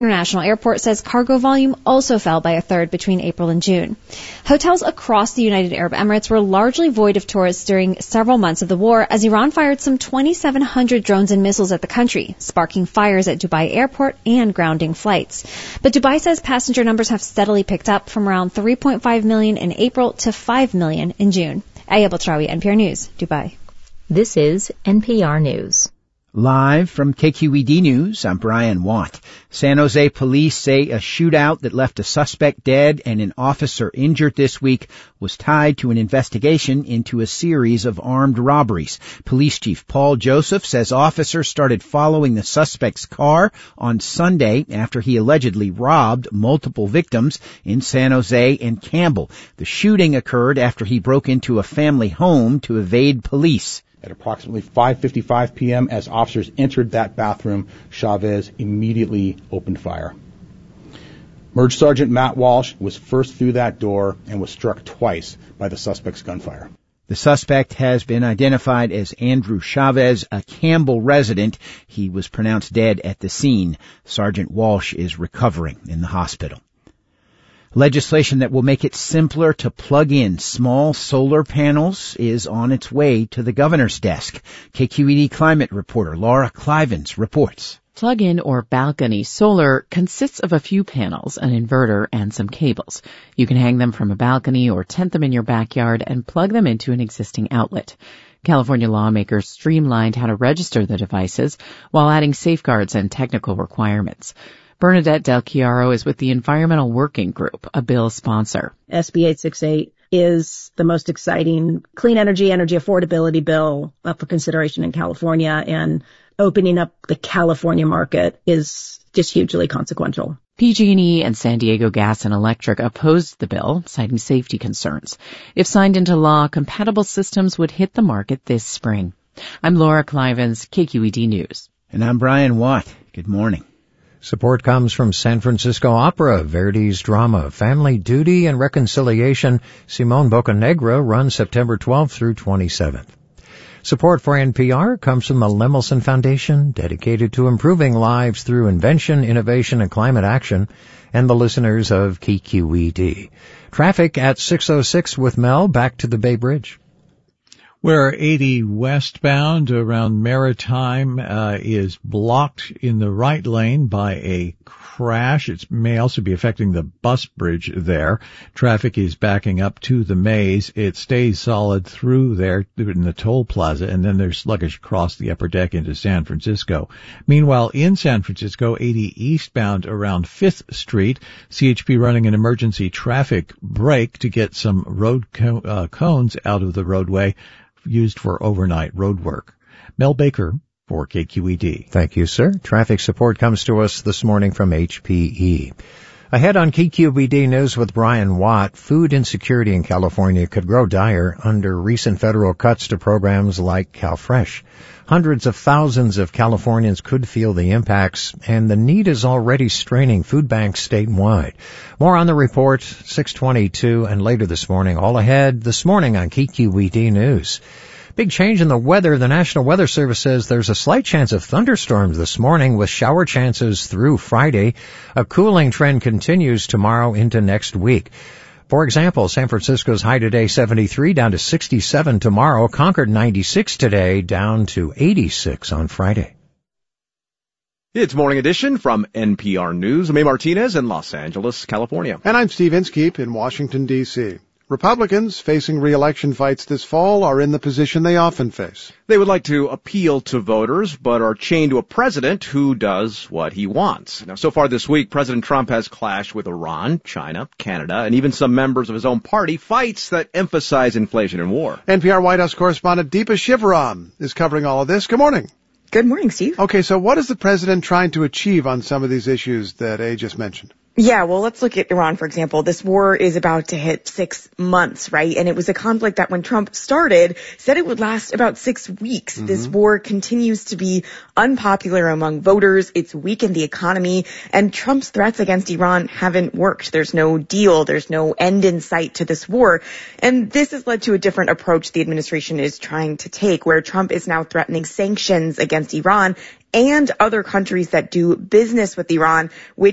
International Airport says cargo volume also fell by a third between April and June. Hotels across the United Arab Emirates were largely void of tourists during several months of the war as Iran fired some 2,700 drones and missiles at the country, sparking fires at Dubai Airport and grounding flights. But Dubai says passenger numbers have steadily picked up from around 3.5 million in April to 5 million in June. Aya Batrawi, NPR News, Dubai. This is NPR News. Live from KQED News, I'm Brian Watt. San Jose police say a shootout that left a suspect dead and an officer injured this week was tied to an investigation into a series of armed robberies. Police Chief Paul Joseph says officers started following the suspect's car on Sunday after he allegedly robbed multiple victims in San Jose and Campbell. The shooting occurred after he broke into a family home to evade police. At approximately 5:55 p.m., as officers entered that bathroom, Chavez immediately opened fire. Merge Sergeant Matt Walsh was first through that door and was struck twice by the suspect's gunfire. The suspect has been identified as Andrew Chavez, a Campbell resident. He was pronounced dead at the scene. Sergeant Walsh is recovering in the hospital. Legislation that will make it simpler to plug in small solar panels is on its way to the governor's desk. KQED climate reporter Laura Clivens reports. Plug-in or balcony solar consists of a few panels, an inverter, and some cables. You can hang them from a balcony or tent them in your backyard and plug them into an existing outlet. California lawmakers streamlined how to register the devices while adding safeguards and technical requirements. Bernadette Del Chiaro is with the Environmental Working Group, a bill sponsor. SB 868 is the most exciting clean energy affordability bill up for consideration in California, and opening up the California market is just hugely consequential. PG&E and San Diego Gas and Electric opposed the bill, citing safety concerns. If signed into law, compatible systems would hit the market this spring. I'm Laura Clivens, KQED News. And I'm Brian Watt. Good morning. Support comes from San Francisco Opera, Verdi's drama Family Duty and Reconciliation. Simone Boccanegra runs September 12th through 27th. Support for NPR comes from the Lemelson Foundation, dedicated to improving lives through invention, innovation, and climate action, and the listeners of KQED. Traffic at 6:06 with Mel, back to the Bay Bridge. Where 80 westbound around Maritime is blocked in the right lane by a crash. It may also be affecting the bus bridge there. Traffic is backing up to the maze. It stays solid through there in the toll plaza, and then there's sluggish across the upper deck into San Francisco. Meanwhile, in San Francisco, 80 eastbound around 5th Street, CHP running an emergency traffic brake to get some road cones out of the roadway used for overnight road work. Mel Baker for KQED. Thank you, sir. Traffic support comes to us this morning from HPE. Ahead on KQED News with Brian Watt, food insecurity in California could grow dire under recent federal cuts to programs like CalFresh. Hundreds of thousands of Californians could feel the impacts, and the need is already straining food banks statewide. More on the report, 6:22, and later this morning. All ahead this morning on KQED News. Big change in the weather. The National Weather Service says there's a slight chance of thunderstorms this morning with shower chances through Friday. A cooling trend continues tomorrow into next week. For example, San Francisco's high today 73, down to 67 tomorrow. Concord 96 today, down to 86 on Friday. It's Morning Edition from NPR News. I'm May Martinez in Los Angeles, California. And I'm Steve Inskeep in Washington, D.C. Republicans facing re-election fights this fall are in the position they often face. They would like to appeal to voters, but are chained to a president who does what he wants. Now, so far this week, President Trump has clashed with Iran, China, Canada, and even some members of his own party, fights that emphasize inflation and war. NPR White House correspondent Deepa Shivaram is covering all of this. Good morning. Good morning, Steve. Okay, so what is the president trying to achieve on some of these issues that A just mentioned? Yeah, well, let's look at Iran, for example. This war is about to hit 6 months, right? And it was a conflict that when Trump started, said it would last about 6 weeks. Mm-hmm. This war continues to be unpopular among voters. It's weakened the economy. And Trump's threats against Iran haven't worked. There's no deal. There's no end in sight to this war. And this has led to a different approach the administration is trying to take, where Trump is now threatening sanctions against Iran and other countries that do business with Iran, which